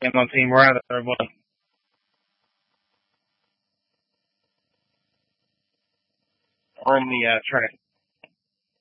Game on Team Rather, everybody. On the track.